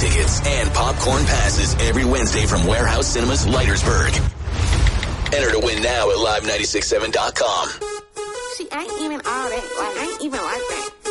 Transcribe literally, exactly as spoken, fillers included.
tickets and popcorn passes every Wednesday from Warehouse Cinemas, Leitersburg. Enter to win now at live nine six seven dot com. See, I ain't even all that. Like, I ain't even like that.